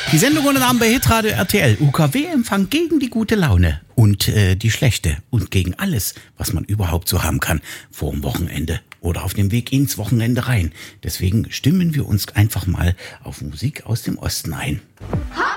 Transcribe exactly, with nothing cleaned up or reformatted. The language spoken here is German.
Die Sendung unter Namen bei Hitradio R T L. U K W-Empfang gegen die gute Laune und äh, die schlechte und gegen alles, was man überhaupt so haben kann vor dem Wochenende oder auf dem Weg ins Wochenende rein. Deswegen stimmen wir uns einfach mal auf Musik aus dem Osten ein. Ha!